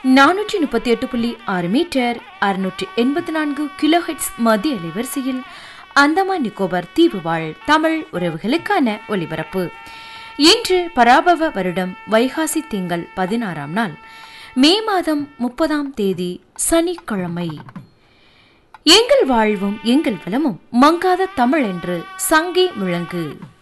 438.6 metre 684 kilohertz மத்திய அலைவரிசையில் அந்தமான் நிக்கோபார் தீவு வாழ் தமிழ் உறவுகளுக்கான ஒலிபரப்பு. இன்று பராபவ வருடம் வைகாசி திங்கள் 16ஆம் நாள், மே மாதம் 30ஆம் தேதி சனிக்கிழமை. எங்கள் வாழ்வும் எங்கள் வளமும் மங்காத தமிழ் என்று சங்கே முழங்கு.